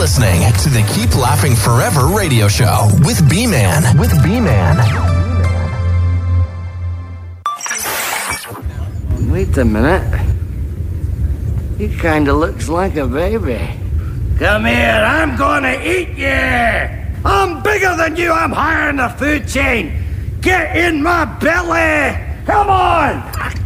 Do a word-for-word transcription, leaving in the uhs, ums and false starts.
listening to the Keep Laughing Forever radio show with B-Man. With B-Man. Wait a minute. He kinda looks like a baby. Come here, I'm gonna eat you! I'm bigger than you, I'm higher in the food chain! Get in my belly! Come on!